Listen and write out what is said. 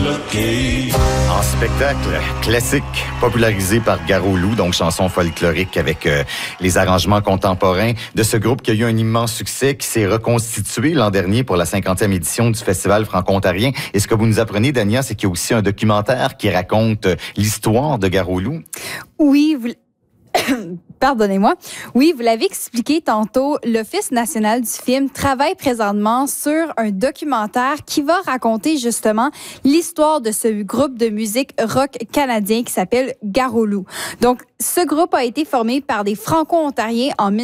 En spectacle classique, popularisé par Garou-Lou, donc chanson folklorique avec les arrangements contemporains de ce groupe qui a eu un immense succès, qui s'est reconstitué l'an dernier pour la 50e édition du Festival franco-ontarien. Et ce que vous nous apprenez, Dania, c'est qu'il y a aussi un documentaire qui raconte l'histoire de Garou-Lou. Oui, Pardonnez-moi. Oui, vous l'avez expliqué tantôt, l'Office national du film travaille présentement sur un documentaire qui va raconter justement l'histoire de ce groupe de musique rock canadien qui s'appelle Garou-Lou. Donc, ce groupe a été formé par des Franco-Ontariens en